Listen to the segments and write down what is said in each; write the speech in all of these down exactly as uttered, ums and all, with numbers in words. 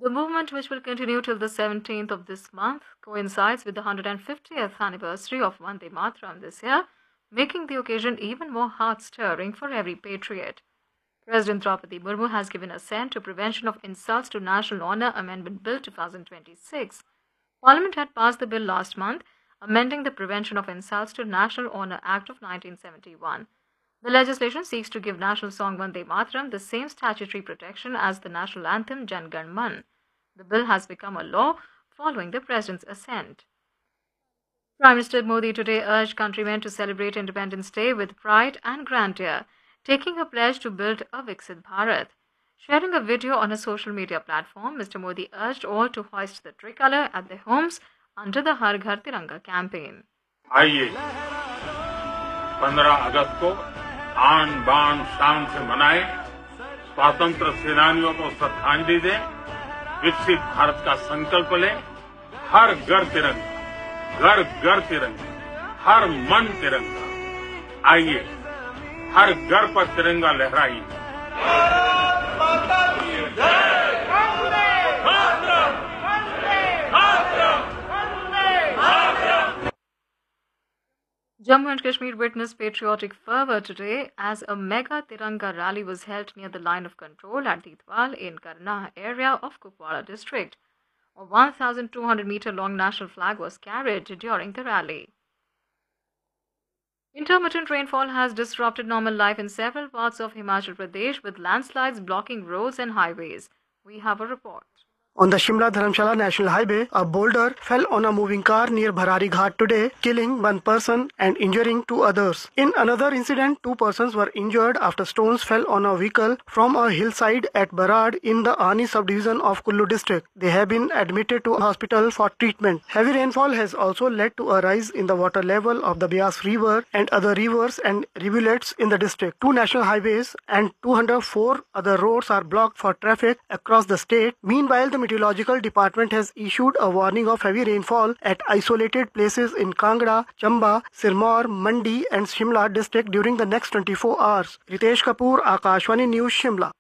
The movement, which will continue till the seventeenth of this month, coincides with the one hundred fiftieth anniversary of Vande Mataram this year, making the occasion even more heart-stirring for every patriot. President Draupadi Murmu has given assent to Prevention of Insults to National Honour Amendment Bill twenty twenty-six. Parliament had passed the bill last month, amending the Prevention of Insults to National Honour Act of nineteen seventy-one. The legislation seeks to give national song Vande Mataram the same statutory protection as the national anthem Jan Gan Man. The bill has become a law following the President's assent. Prime Minister Modi today urged countrymen to celebrate Independence Day with pride and grandeur, taking a pledge to build a Viksit Bharat. Sharing a video on a social media platform, Mister Modi urged all to hoist the tricolour at their homes under the Har Ghar Tiranga campaign. आइए पंद्रह अगस्त को आन बान शान से मनाएं, स्वतंत्र सेनानियों को श्रद्धांजलि दें, विकसित भारत का संकल्प लें, हर घर तिरंगा, घर घर तिरंगा, हर मन तिरंगा। आइए हर घर पर तिरंगा लहराइए। Jammu and Kashmir witnessed patriotic fervour today as a mega Tiranga rally was held near the line of control at Deetwal in Karnah area of Kupwara district. A one thousand two hundred meter long national flag was carried during the rally. Intermittent rainfall has disrupted normal life in several parts of Himachal Pradesh, with landslides blocking roads and highways. We have a report. On the Shimla-Dharamshala National Highway, a boulder fell on a moving car near Bharari Ghat today, killing one person and injuring two others. In another incident, two persons were injured after stones fell on a vehicle from a hillside at Barad in the Ani subdivision of Kullu district. They have been admitted to hospital for treatment. Heavy rainfall has also led to a rise in the water level of the Beas River and other rivers and rivulets in the district. Two national highways and two hundred four other roads are blocked for traffic across the state. Meanwhile, the Meteorological Department has issued a warning of heavy rainfall at isolated places in Kangra, Chamba, Sirmaur, Mandi and Shimla district during the next twenty-four hours. Ritesh Kapoor, Akashvani News, Shimla.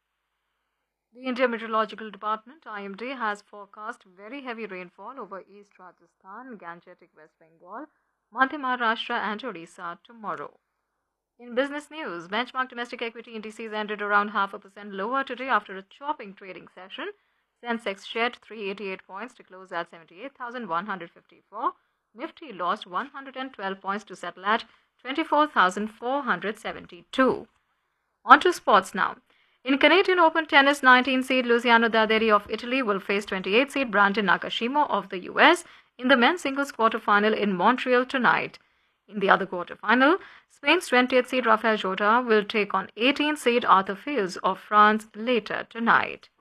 The Indian Meteorological Department I M D has forecast very heavy rainfall over East Rajasthan, Gangetic West Bengal, Madhya Maharashtra and Odisha tomorrow. In business news, benchmark domestic equity indices ended around half a percent lower today after a chopping trading session. Sensex shed three hundred eighty-eight points to close at seventy-eight thousand one hundred fifty-four. Nifty lost one hundred twelve points to settle at twenty-four thousand four hundred seventy-two. On to sports now. In Canadian Open tennis, nineteen seed Luciano Daderi of Italy will face twenty-eight seed Brandon Nakashima of the U S in the men's singles quarterfinal in Montreal tonight. In the other quarterfinal, Spain's twentieth seed Rafael Jota will take on eighteenth seed Arthur Fields of France later tonight.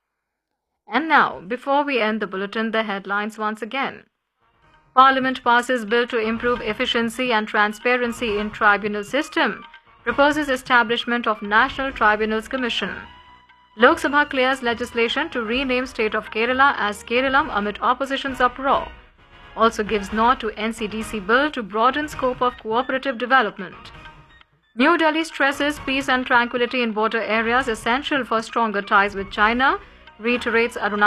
And now, before we end the bulletin, the headlines once again. Parliament passes bill to improve efficiency and transparency in tribunal system. Proposes establishment of National Tribunals Commission. Lok Sabha clears legislation to rename state of Kerala as Keralam amid opposition's uproar. Also gives nod to N C D C bill to broaden scope of cooperative development. New Delhi stresses peace and tranquility in border areas essential for stronger ties with China, reiterates Arunachal